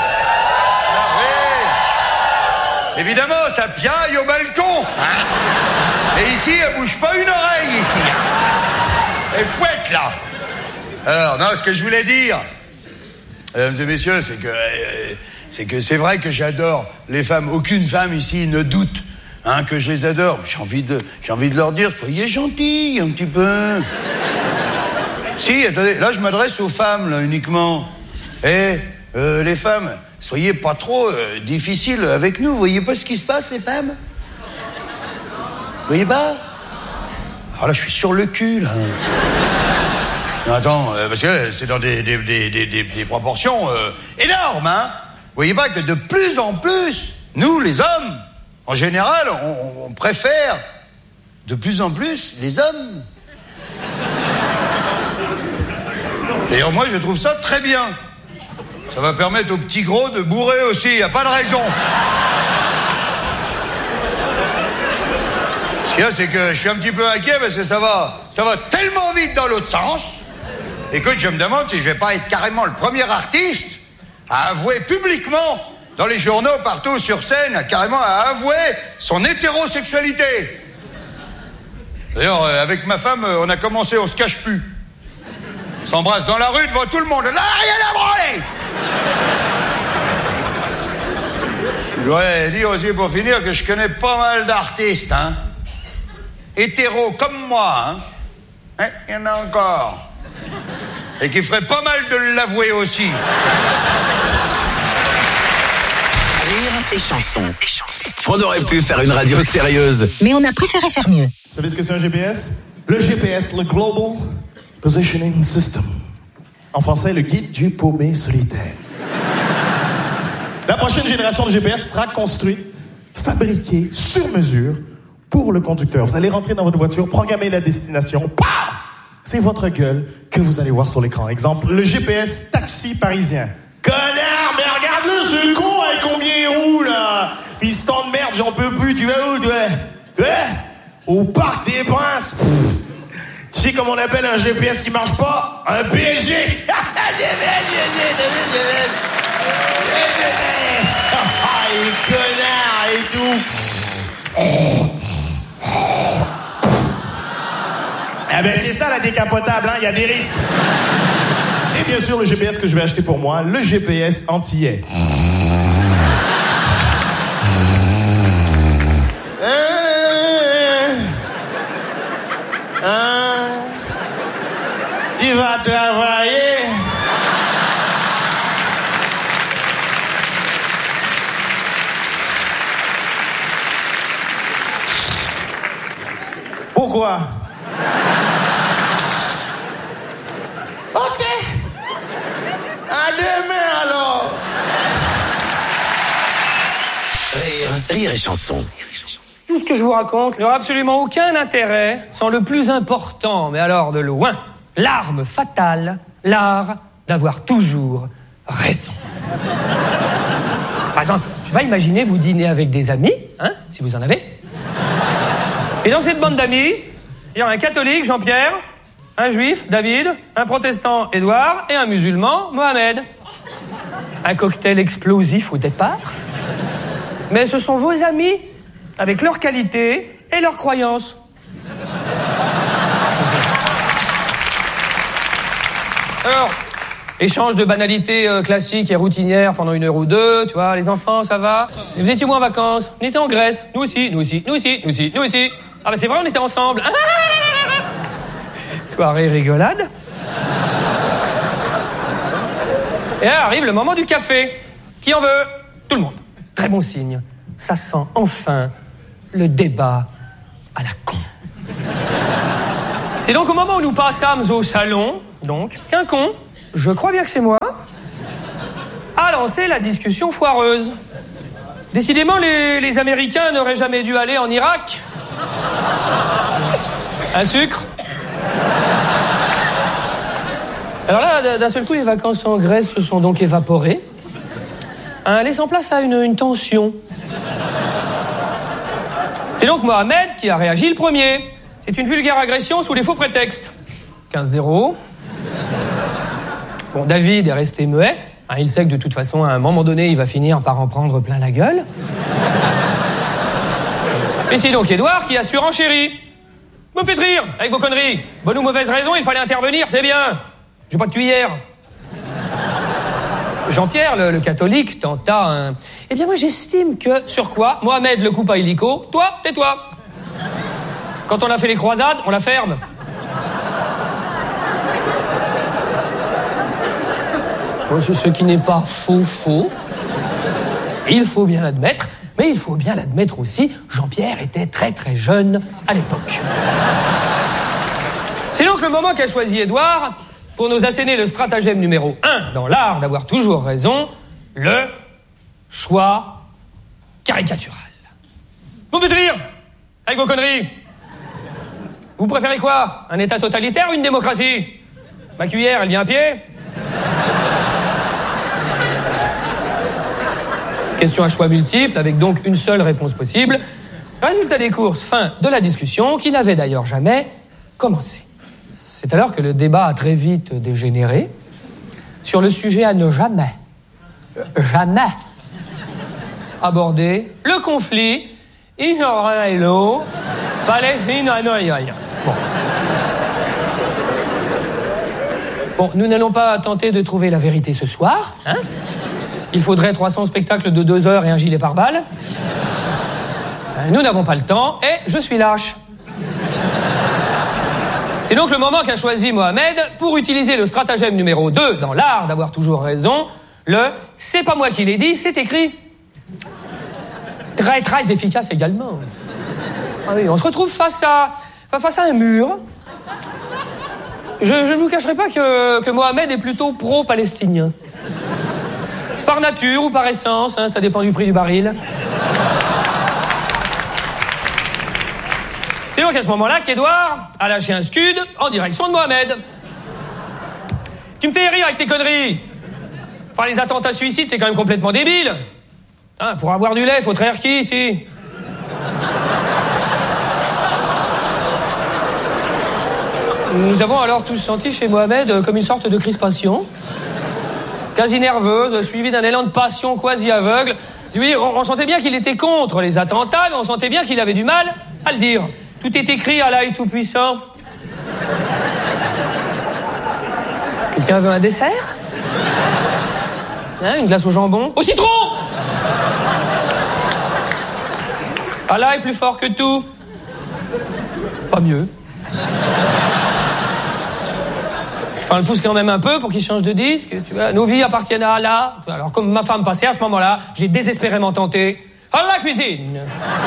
Oui. Évidemment, ça piaille au balcon, hein. Et ici, elle bouge pas une oreille, ici. Elle fouette, là. Alors, non, ce que je voulais dire, mesdames et messieurs, c'est que c'est vrai que j'adore les femmes. Aucune femme ici ne doute, hein, que je les adore. J'ai envie de leur dire, soyez gentils, un petit peu. Si, attendez, là, je m'adresse aux femmes, là, uniquement. Les femmes, soyez pas trop difficiles avec nous. Vous voyez pas ce qui se passe, les femmes? Vous voyez pas? Alors là, je suis sur le cul, là. Non, attends, parce que c'est dans des proportions énormes, hein. Vous voyez pas que de plus en plus, nous, les hommes, en général, on préfère de plus en plus les hommes. D'ailleurs, moi, je trouve ça très bien. Ça va permettre aux petits gros de bourrer aussi, y a pas de raison. Ce qu'il y a, c'est que je suis un petit peu inquiet parce que ça va tellement vite dans l'autre sens. Écoute, je me demande si je vais pas être carrément le premier artiste à avouer publiquement, dans les journaux, partout sur scène, carrément à avouer son hétérosexualité. D'ailleurs, avec ma femme, on a commencé, on se cache plus. On s'embrasse dans la rue devant tout le monde. Là, rien à branler. Je dois dire aussi pour finir que je connais pas mal d'artistes, hein. Hétéros comme moi, hein. Il y en a encore. Et qui ferait pas mal de l'avouer aussi.
Rire et chanson. On aurait pu faire une radio sérieuse.
Mais on a préféré faire mieux.
Vous savez ce que c'est un GPS? Le GPS, le Global Positioning System. En français, le guide du paumé solitaire. La prochaine génération de GPS sera construite, fabriquée sur mesure pour le conducteur. Vous allez rentrer dans votre voiture, programmer la destination. Pah! C'est votre gueule que vous allez voir sur l'écran. Exemple, le GPS taxi parisien. Connard, mais regarde-le, ce con avec combien il roule, là. Piston de merde, j'en peux plus. Tu vas où, toi? Au Parc des Princes. Tu sais comment on appelle un GPS qui marche pas? Un PSG. Les connards et tout. Eh ben c'est ça la décapotable, hein, il y a des risques. Et bien sûr le GPS que je vais acheter pour moi, le GPS antillais. Tu vas travailler. Pourquoi? Ok. À demain alors.
Rire et chanson.
Tout ce que je vous raconte n'aura absolument aucun intérêt sans le plus important, mais alors de loin, l'arme fatale, l'art d'avoir toujours raison. Par exemple, je vais pas imaginer vous dîner avec des amis, hein, si vous en avez. Et dans cette bande d'amis, il y a un catholique, Jean-Pierre, un juif, David, un protestant, Édouard, et un musulman, Mohamed. Un cocktail explosif au départ. Mais ce sont vos amis, avec leurs qualités et leurs croyances. Alors, échange de banalités classiques et routinières pendant 1 heure ou 2, tu vois, les enfants, ça va? Et vous étiez où en vacances? On était en Grèce. Nous aussi, nous aussi, nous aussi, nous aussi, nous aussi. Ah ben c'est vrai, on était ensemble. Soirée rigolade. Et là arrive le moment du café. Qui en veut? Tout le monde. Très bon signe. Ça sent enfin le débat à la con. C'est donc au moment où nous passâmes au salon, donc, qu'un con, je crois bien que c'est moi, a lancé la discussion foireuse. Décidément, les Américains n'auraient jamais dû aller en Irak. Un sucre. Alors là, d'un seul coup, les vacances en Grèce se sont donc évaporées, laissant place à une tension. C'est donc Mohamed qui a réagi le premier. C'est une vulgaire agression sous les faux prétextes. 15-0. Bon, David est resté muet. Il sait que de toute façon, à un moment donné, il va finir par en prendre plein la gueule. Et c'est donc Édouard qui a surenchéri. Vous me faites rire avec vos conneries. Bonne ou mauvaise raison, il fallait intervenir, c'est bien. J'ai pas de cuillère. Jean-Pierre, le catholique, tenta un... Eh bien, moi, j'estime que... Sur quoi Mohamed le coupe à illico. Toi, tais-toi. Quand on a fait les croisades, on la ferme. Ce qui n'est pas faux. Il faut bien l'admettre. Mais il faut bien l'admettre aussi, Jean-Pierre était très très jeune à l'époque. C'est donc le moment qu'a choisi Édouard pour nous asséner le stratagème numéro 1 dans l'art d'avoir toujours raison, le choix caricatural. Vous me faites rire avec vos conneries. Vous préférez quoi? Un État totalitaire ou une démocratie? Ma cuillère, elle vient à pied? Question à choix multiples, avec donc une seule réponse possible. Résultat des courses, fin de la discussion, qui n'avait d'ailleurs jamais commencé. C'est alors que le débat a très vite dégénéré sur le sujet à ne jamais aborder le conflit israélo-palestino-palestinoïen. Bon, nous n'allons pas tenter de trouver la vérité ce soir, hein? Il faudrait 300 spectacles de 2 heures et un gilet pare-balles. Nous n'avons pas le temps et je suis lâche. C'est donc le moment qu'a choisi Mohamed pour utiliser le stratagème numéro 2 dans l'art d'avoir toujours raison, le « c'est pas moi qui l'ai dit, c'est écrit ». Très très efficace également. Ah oui, on se retrouve face à un mur. Je ne vous cacherai pas que Mohamed est plutôt pro-palestinien. Par nature ou par essence, hein, ça dépend du prix du baril. C'est donc à ce moment-là qu'Édouard a lâché un scud en direction de Mohamed. Tu me fais rire avec tes conneries. Enfin, les attentats suicides, c'est quand même complètement débile. Hein, pour avoir du lait, il faut traire qui, ici? Nous avons alors tous senti chez Mohamed comme une sorte de crispation. Quasi nerveuse, suivie d'un élan de passion quasi aveugle. Oui, on sentait bien qu'il était contre les attentats, mais on sentait bien qu'il avait du mal à le dire. Tout est écrit à l'œil tout-puissant. Quelqu'un veut un dessert? Hein, une glace au jambon? Au citron! Allah est plus fort que tout. Pas mieux. On le pousse quand même un peu pour qu'il change de disque. Tu vois, nos vies appartiennent à Allah. Alors, comme ma femme passait à ce moment-là, j'ai désespérément tenté. À la cuisine!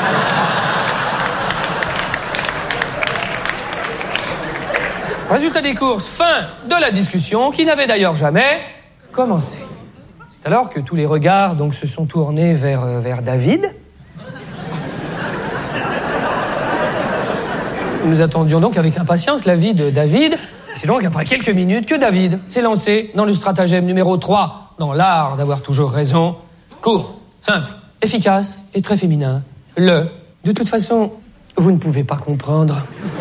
Résultat des courses, fin de la discussion, qui n'avait d'ailleurs jamais commencé. C'est alors que tous les regards donc se sont tournés vers David. Nous attendions donc avec impatience l'avis de David. C'est donc après quelques minutes que David s'est lancé dans le stratagème numéro 3, dans l'art d'avoir toujours raison. Court, simple, efficace et très féminin. De toute façon, vous ne pouvez pas comprendre.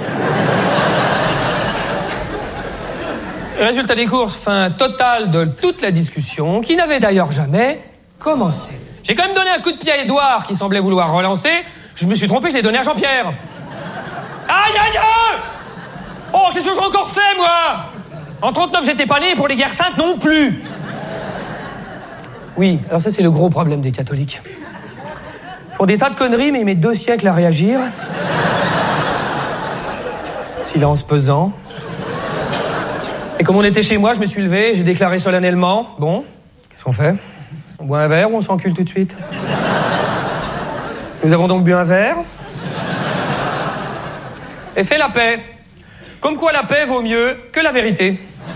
Résultat des courses, fin totale de toute la discussion, qui n'avait d'ailleurs jamais commencé. J'ai quand même donné un coup de pied à Édouard, qui semblait vouloir relancer. Je me suis trompé, je l'ai donné à Jean-Pierre. Aïe, aïe, aïe! Oh, qu'est-ce que j'ai encore fait, moi? En 39, j'étais pas né, pour les guerres saintes non plus. Oui, alors ça, c'est le gros problème des catholiques. Ils font des tas de conneries, mais ils mettent 2 siècles à réagir. Silence pesant. Et comme on était chez moi, je me suis levé, j'ai déclaré solennellement. Bon, qu'est-ce qu'on fait? On boit un verre ou on s'encule tout de suite? Nous avons donc bu un verre et fait la paix. Comme quoi la paix vaut mieux que la vérité.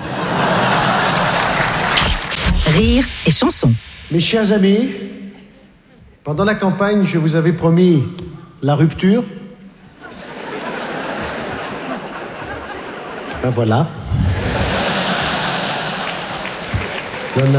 Rire et chanson.
Mes chers amis, pendant la campagne, je vous avais promis la rupture. Ben voilà. Il y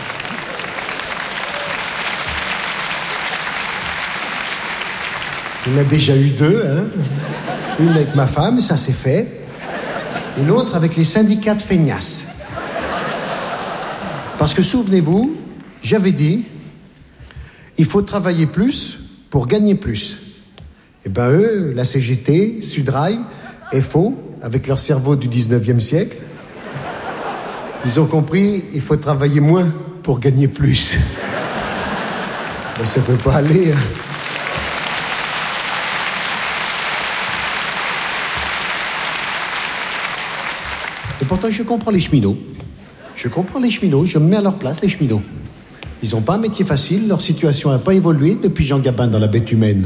en a déjà eu deux, hein. Une avec ma femme, ça c'est fait. Et l'autre avec les syndicats de feignasses. Parce que souvenez-vous, j'avais dit, il faut travailler plus pour gagner plus. Et ben eux, la CGT, Sudrail, FO, avec leur cerveau du 19e siècle, ils ont compris, il faut travailler moins pour gagner plus. Ben, ça peut pas aller. Hein. Et pourtant, je comprends les cheminots. Je comprends les cheminots, je me mets à leur place, les cheminots. Ils n'ont pas un métier facile, leur situation n'a pas évolué depuis Jean Gabin dans la bête humaine.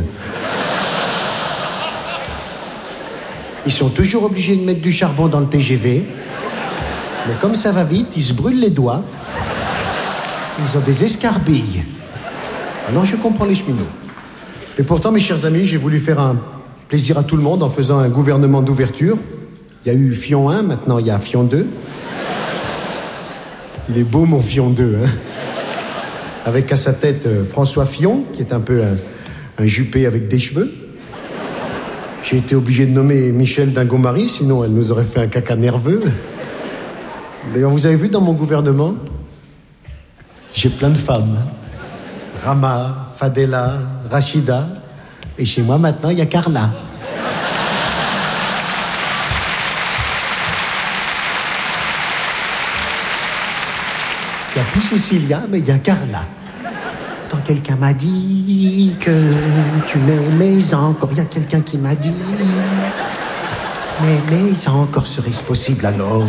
Ils sont toujours obligés de mettre du charbon dans le TGV. Mais comme ça va vite, ils se brûlent les doigts. Ils ont des escarbilles. Alors je comprends les cheminots. Et pourtant, mes chers amis, j'ai voulu faire un plaisir à tout le monde en faisant un gouvernement d'ouverture. Il y a eu Fion 1, maintenant il y a Fion 2. Il est beau mon Fion 2, hein. Avec à sa tête François Fillon, qui est un peu un juppé avec des cheveux. J'ai été obligé de nommer Michel Dingomari, sinon elle nous aurait fait un caca nerveux. D'ailleurs, vous avez vu dans mon gouvernement, j'ai plein de femmes. Rama, Fadela, Rachida. Et chez moi, maintenant, il y a Carla. Il n'y a plus Cécilia, mais il y a Carla. Quand quelqu'un m'a dit que tu m'aimais encore, il y a quelqu'un qui m'a dit mais encore serait-ce possible alors?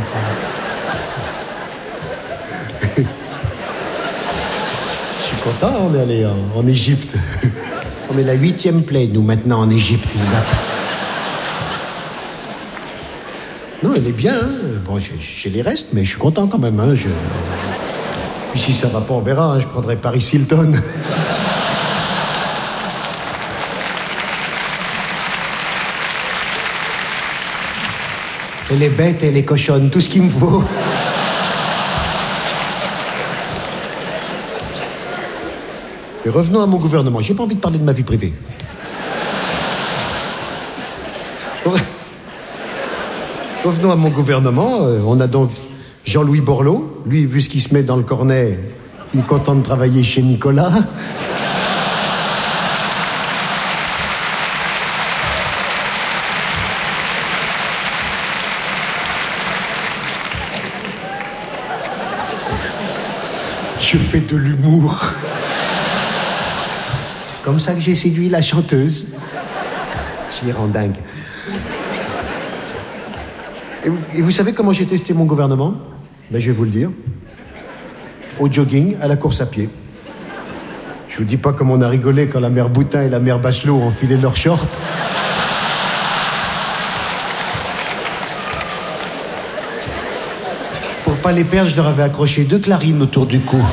Je suis content, on est allé en Égypte. On est la 8e plaie, nous, maintenant, en Égypte. Non, elle est bien, hein. Bon, j'ai les restes, mais je suis content quand même, hein. Puis si ça va pas, on verra, hein. Je prendrai Paris Hilton. Elle est bête, elle est cochonne, tout ce qu'il me faut. Et revenons à mon gouvernement. J'ai pas envie de parler de ma vie privée. Revenons à mon gouvernement. On a donc Jean-Louis Borloo. Lui, vu ce qu'il se met dans le cornet, il est content de travailler chez Nicolas. Je fais de l'humour. C'est comme ça que j'ai séduit la chanteuse. Je les rends dingue. Et vous savez comment j'ai testé mon gouvernement? Ben, je vais vous le dire. Au jogging, à la course à pied. Je vous dis pas comme on a rigolé quand la mère Boutin et la mère Bachelot ont enfilé leurs shorts. Pour pas les perdre, je leur avais accroché 2 clarines autour du cou.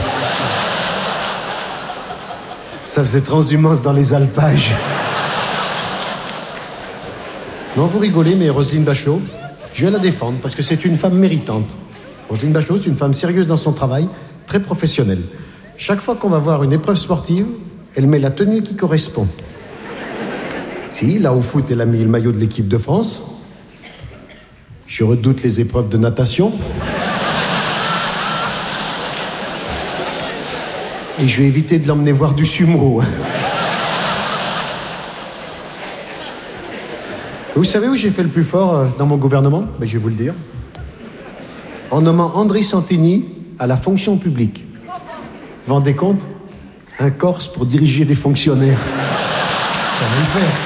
Ça faisait transhumance dans les alpages. Non, vous rigolez, mais Roselyne Bachelot, je vais la défendre parce que c'est une femme méritante. Roselyne Bachelot, c'est une femme sérieuse dans son travail, très professionnelle. Chaque fois qu'on va voir une épreuve sportive, elle met la tenue qui correspond. Si, là au foot, elle a mis le maillot de l'équipe de France. Je redoute les épreuves de natation. Et je vais éviter de l'emmener voir du sumo. Vous savez où j'ai fait le plus fort dans mon gouvernement? Ben, je vais vous le dire. En nommant André Santini à la fonction publique. Vous vous rendez compte? Un Corse pour diriger des fonctionnaires. Ça va le faire.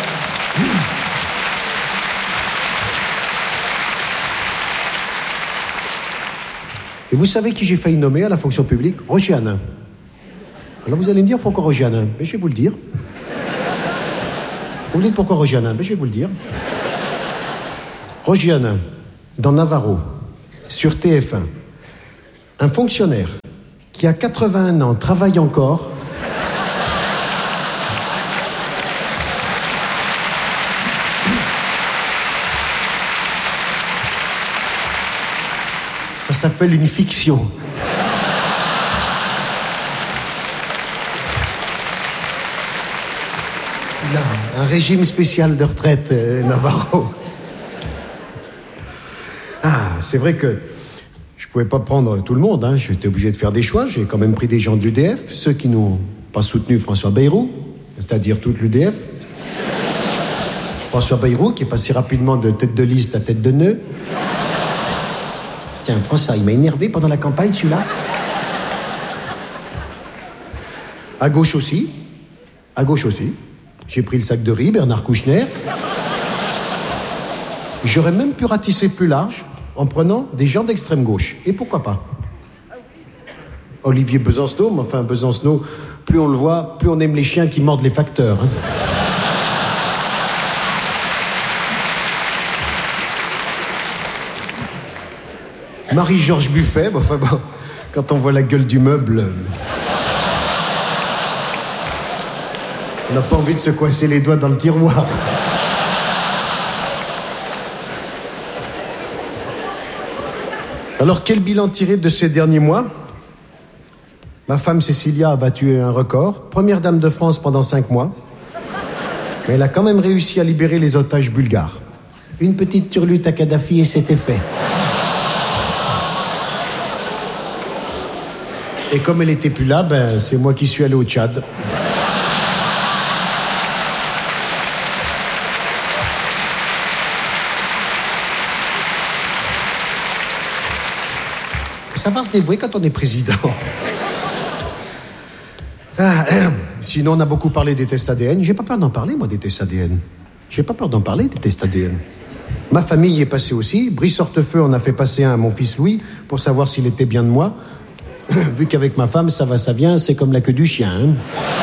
Et vous savez qui j'ai failli nommer à la fonction publique? Roger Hanin. Alors vous allez me dire pourquoi Roger Hanin? Ben, je vais vous le dire. Vous me dites pourquoi Roger Hanin? Ben, je vais vous le dire. Rogiana, dans Navarro, sur TF1, un fonctionnaire qui a 81 ans travaille encore. Ça s'appelle une fiction. Il a un régime spécial de retraite, Navarro. Ah, c'est vrai que je pouvais pas prendre tout le monde, hein. J'étais obligé de faire des choix. J'ai quand même pris des gens de l'UDF, ceux qui n'ont pas soutenu François Bayrou, c'est-à-dire toute l'UDF. François Bayrou, qui est passé rapidement de tête de liste à tête de nœud. Tiens, prends ça, il m'a énervé pendant la campagne, celui-là. À gauche aussi. J'ai pris le sac de riz, Bernard Kouchner. J'aurais même pu ratisser plus large en prenant des gens d'extrême gauche. Et pourquoi pas? Olivier Besancenot, mais enfin, Besancenot, plus on le voit, plus on aime les chiens qui mordent les facteurs. Hein. Marie-Georges Buffet, enfin bon, quand on voit la gueule du meuble, on n'a pas envie de se coincer les doigts dans le tiroir. Alors, quel bilan tiré de ces derniers mois? Ma femme Cécilia a battu un record, première dame de France pendant 5 mois, mais elle a quand même réussi à libérer les otages bulgares. Une petite turlute à Kadhafi et c'était fait. Et comme elle était plus là, ben, c'est moi qui suis allé au Tchad. Ça va se dévouer quand on est président. Sinon, on a beaucoup parlé des tests ADN. J'ai pas peur d'en parler, moi, des tests ADN. J'ai pas peur d'en parler, des tests ADN. Ma famille y est passée aussi. Brice Hortefeux en a fait passer un à mon fils Louis pour savoir s'il était bien de moi. Vu qu'avec ma femme, ça va, ça vient, c'est comme la queue du chien. Hein.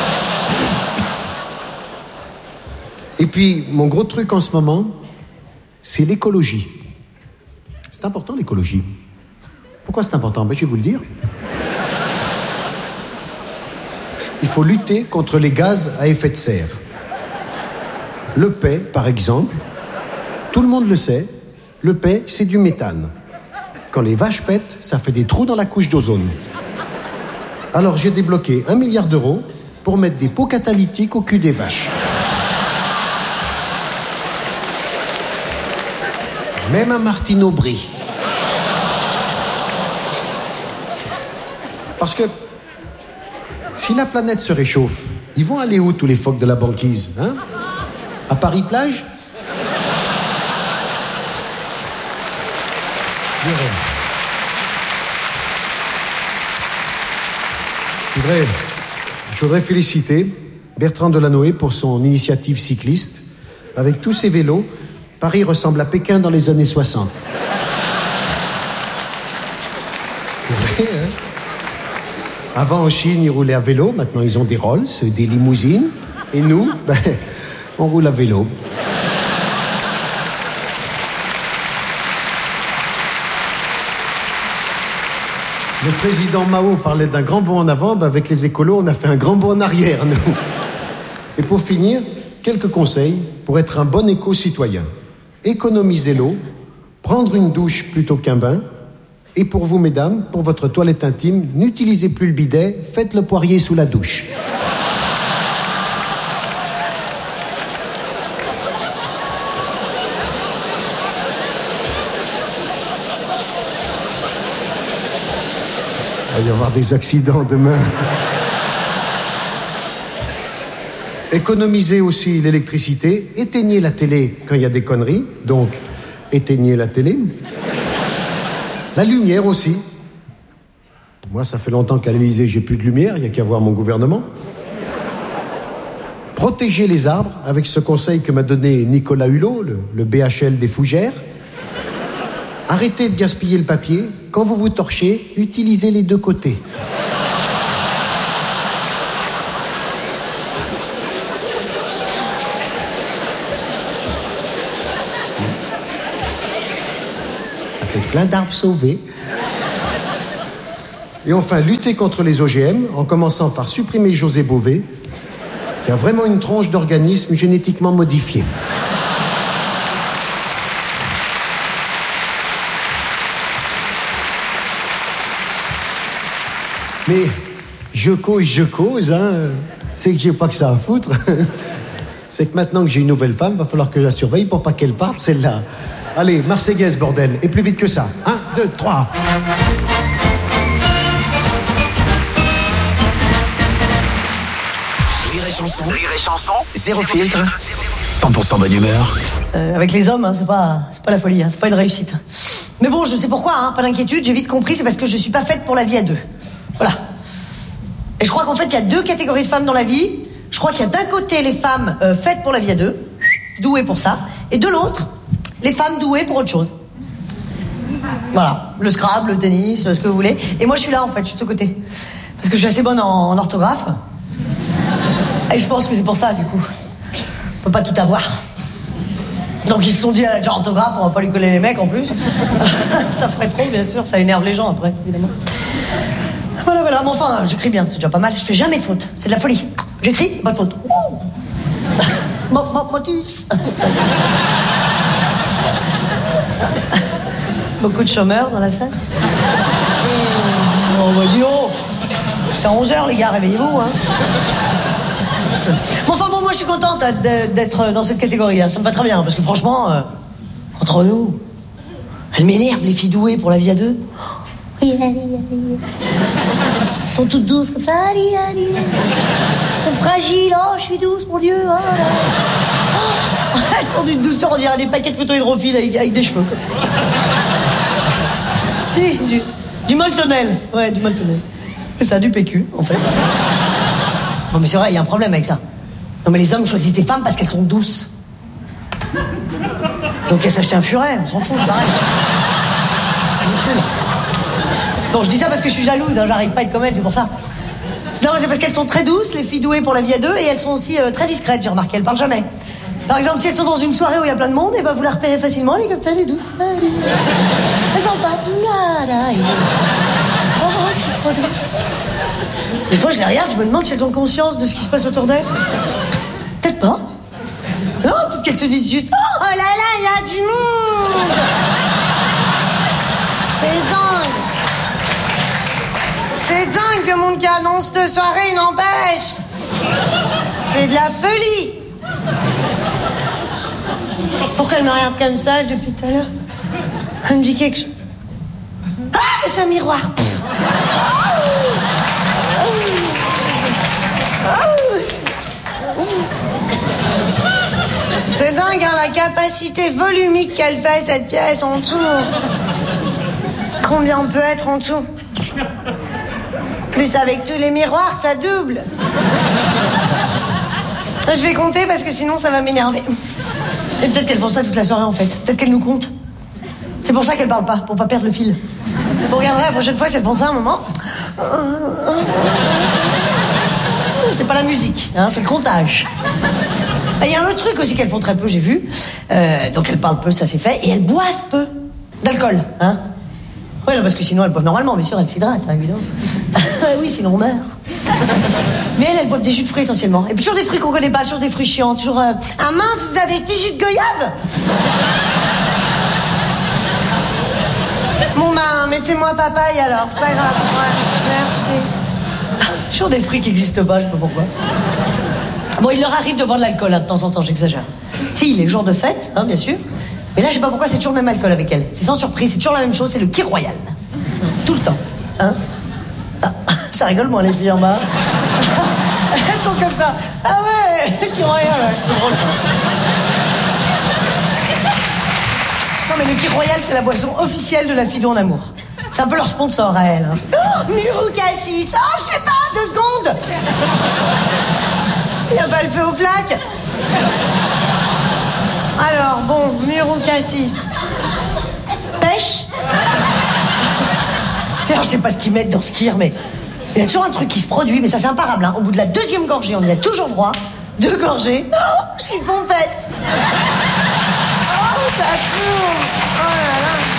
Et puis, mon gros truc en ce moment, c'est l'écologie. C'est important, l'écologie. Pourquoi c'est important? Ben, je vais vous le dire. Il faut lutter contre les gaz à effet de serre. Le paix, par exemple, tout le monde le sait, le paix, c'est du méthane. Quand les vaches pètent, ça fait des trous dans la couche d'ozone. Alors j'ai débloqué 1 milliard d'euros pour mettre des pots catalytiques au cul des vaches. Même un Martine Aubry. Parce que si la planète se réchauffe, ils vont aller où tous les phoques de la banquise, hein? À Paris-Plage? Je voudrais féliciter Bertrand Delanoë pour son initiative cycliste. Avec tous ses vélos, Paris ressemble à Pékin dans les années 60. C'est vrai, hein? Avant, en Chine, ils roulaient à vélo. Maintenant, ils ont des Rolls, des limousines. Et nous, ben, on roule à vélo. Le président Mao parlait d'un grand bond en avant. Ben, avec les écolos, on a fait un grand bond en arrière, nous. Et pour finir, quelques conseils pour être un bon éco-citoyen. Économiser l'eau, prendre une douche plutôt qu'un bain. Et pour vous, mesdames, pour votre toilette intime, n'utilisez plus le bidet, faites le poirier sous la douche. Il va y avoir des accidents demain. Économisez aussi l'électricité, éteignez la télé quand il y a des conneries, donc éteignez la télé. La lumière aussi. Moi, ça fait longtemps qu'à l'Élysée, j'ai plus de lumière, il n'y a qu'à voir mon gouvernement. Protégez les arbres avec ce conseil que m'a donné Nicolas Hulot, le BHL des fougères. Arrêtez de gaspiller le papier. Quand vous vous torchez, utilisez les deux côtés. fait plein d'arbres sauvés. Et enfin, lutter contre les OGM, en commençant par supprimer José Bové, qui a vraiment une tronche d'organismes génétiquement modifiés. Mais je cause, hein. C'est que j'ai pas que ça à foutre. C'est que maintenant que j'ai une nouvelle femme, va falloir que je la surveille pour pas qu'elle parte, celle-là. Allez, Marseillaise, bordel, et plus vite que ça. 1, 2, 3.
Rire et chanson, zéro filtre, 100% bonne humeur.
Avec les hommes, hein, c'est pas la folie, hein, c'est pas une réussite. Mais bon, je sais pourquoi, hein, pas d'inquiétude, j'ai vite compris, c'est parce que je suis pas faite pour la vie à deux. Voilà. Et je crois qu'en fait, il y a deux catégories de femmes dans la vie. Je crois qu'il y a d'un côté les femmes faites pour la vie à deux, douées pour ça, et de l'autre, les femmes douées pour autre chose. Voilà, le Scrabble, le tennis, ce que vous voulez. Et moi, je suis là, en fait, je suis de ce côté. Parce que je suis assez bonne en orthographe. Et je pense que c'est pour ça, du coup. On peut pas tout avoir. Donc ils se sont dit, elle a déjà orthographe, on va pas lui coller les mecs en plus. Ça ferait trop, bien sûr, ça énerve les gens après, évidemment. Voilà, mais enfin, j'écris bien, c'est déjà pas mal. Je fais jamais de faute, c'est de la folie. J'écris, pas de faute. Motus. Beaucoup de chômeurs dans la salle. Oh, bah dis oh. C'est 11h, les gars, réveillez-vous, hein. Bon, enfin bon, moi je suis contente d'être dans cette catégorie, hein. Ça me va très bien, parce que franchement, entre nous, elles m'énervent, les filles douées pour la vie à deux. Elles sont toutes douces comme ça. Elles sont fragiles. Oh, je suis douce, mon Dieu. Oh, elles sont d'une douceur, on dirait des paquets de coton hydrophile avec des cheveux. Si, du moltonnel. Ouais, du moltonnel. C'est ça, du PQ, en fait. Bon, mais c'est vrai, il y a un problème avec ça. Non, mais les hommes choisissent des femmes parce qu'elles sont douces. Donc elles s'achètent un furet, on s'en fout, c'est pareil. Bon, je dis ça parce que je suis jalouse, hein, j'arrive pas à être comme elles, c'est pour ça. Non, c'est parce qu'elles sont très douces, les filles douées pour la vie à deux, et elles sont aussi très discrètes, j'ai remarqué, elles parlent jamais. Par exemple, si elles sont dans une soirée où il y a plein de monde, et ben vous la repérez facilement, elle est comme ça, elle est douce. Elle parle pas. Oh, je suis trop douce. Des fois, je les regarde, je me demande si elles ont conscience de ce qui se passe autour d'elles. Peut-être pas. Non, peut-être qu'elles se disent juste « Oh là là, il y a du monde !» C'est dingue. C'est dingue que mon canon de soirée n'empêche. C'est de la folie. Pourquoi elle me regarde comme ça depuis tout à l'heure? Elle me dit quelque chose. Ah, mais c'est un miroir. C'est dingue, hein, la capacité volumique qu'elle fait, cette pièce, en tout. Combien on peut être en tout? Plus avec tous les miroirs, ça double. Je vais compter parce que sinon ça va m'énerver. Et peut-être qu'elles font ça toute la soirée, en fait. Peut-être qu'elles nous comptent. C'est pour ça qu'elles parlent pas, pour pas perdre le fil. Vous regarderez la prochaine fois si elles font ça un moment. C'est pas la musique, hein, c'est le comptage. Il y a un autre truc aussi qu'elles font très peu, j'ai vu. Donc elles parlent peu, ça c'est fait. Et elles boivent peu d'alcool, hein. Oui, parce que sinon elles boivent normalement, bien sûr, elles s'hydratent, hein, évidemment. Oui, sinon on meurt. Mais elles boivent des jus de fruits essentiellement. Et puis toujours des fruits qu'on connaît pas, toujours des fruits chiants, toujours... Ah mince, vous avez du jus de goyave? Bon ben, mettez-moi papaye alors, c'est pas grave. Ouais, merci. Toujours des fruits qui n'existent pas, je sais pas pourquoi. Bon, il leur arrive de boire de l'alcool, hein, de temps en temps, j'exagère. Si, les jours de fête, hein, bien sûr. Mais là, je sais pas pourquoi, c'est toujours le même alcool avec elles. C'est sans surprise, c'est toujours la même chose, c'est le Kir Royal. Tout le temps. Hein? Ah, ça rigole, moi, les filles en bas. Elles sont comme ça. Ah ouais, Kir Royal, ouais, c'est drôle. Non, mais le Kir Royal, c'est la boisson officielle de la Fille en amour. C'est un peu leur sponsor à elle. Hein. Oh, Murou Cassis. Oh, je sais pas, 2 secondes. Il n'y a pas le feu aux flaques. Alors, bon, Murou Cassis. Pêche. Alors, je sais pas ce qu'ils mettent dans ce kir, mais il y a toujours un truc qui se produit, mais ça c'est imparable. Hein. Au bout de la 2e gorgée, on y a toujours droit. 2 gorgées. Oh, je suis pompette. Oh, ça tourne. Oh là là.